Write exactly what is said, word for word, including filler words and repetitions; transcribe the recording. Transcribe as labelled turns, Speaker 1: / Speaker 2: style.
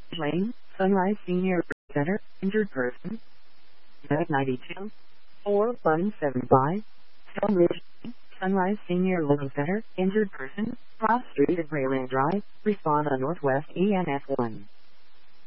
Speaker 1: Lane, Sunrise Senior Center, injured person. Z ninety-two, four one seven five, Stone Ridge, Sunrise Senior Living Center, injured person, Cross Street at Rayland Drive, respond on Northwest E N F one.